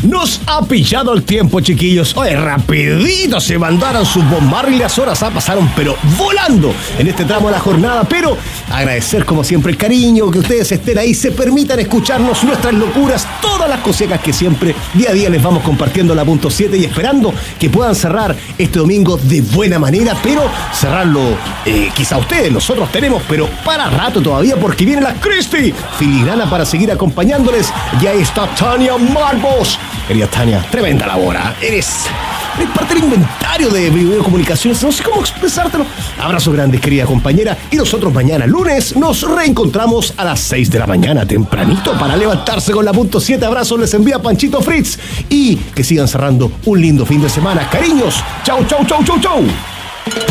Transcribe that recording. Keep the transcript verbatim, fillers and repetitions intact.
Nos ha pillado el tiempo, chiquillos. Oye, rapidito se mandaron sus Bob Marley. Las horas ah, pasaron, pero volando en este tramo de la jornada. Pero agradecer, como siempre, el cariño, que ustedes estén ahí, se permitan escucharnos nuestras locuras, todas las cosecas que siempre día a día les vamos compartiendo en la punto siete y esperando que puedan cerrar este domingo de buena manera, pero cerrarlo eh, quizá ustedes, nosotros tenemos, pero para rato todavía, porque viene la Cristi filigrana para seguir acompañándoles. Ya está Tania Marcos. Querida Tania, tremenda labor, ¿eh? Eres, eres parte del inventario de videocomunicaciones, no sé cómo expresártelo. Abrazos grandes, querida compañera, y nosotros mañana lunes nos reencontramos a las seis de la mañana, tempranito, para levantarse con la punto siete. Abrazos les envía Panchito Fritz, y que sigan cerrando un lindo fin de semana. Cariños, chau, chau, chau, chau, chau.